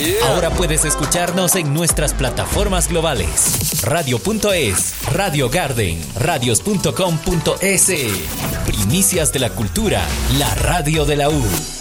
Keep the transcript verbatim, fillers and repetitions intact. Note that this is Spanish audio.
Yeah. Ahora puedes escucharnos en nuestras plataformas globales. Radio punto es, Radio Garden, radios punto com punto es. Primicias de la cultura, la radio de la U.